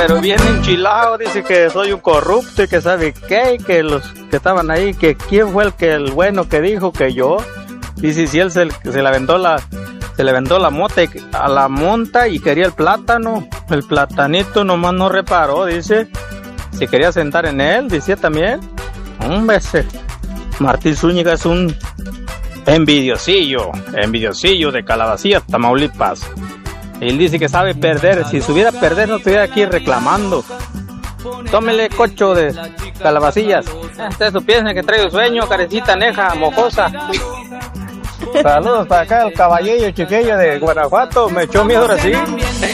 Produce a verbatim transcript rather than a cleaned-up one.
Pero bien enchilado, dice que soy un corrupto y que sabe qué, y que los que estaban ahí, que quién fue el que el bueno que dijo que yo. Dice si él se, se le aventó la, se le aventó la mota y, a la monta y quería el plátano, el platanito nomás no reparó, dice, si quería sentar en él, decía también. Hombre, ese Martín Zúñiga es un envidiosillo, envidiosillo de Calabacillas, Tamaulipas. Él dice que sabe perder, si supiera perder no estuviera aquí reclamando. Tómele cocho de Calabacillas. Ustedes piensan que traigo sueño, carecita neja, mojosa. Saludos para acá, el caballillo chiquillo de Guanajuato, me echó miedo ahora sí.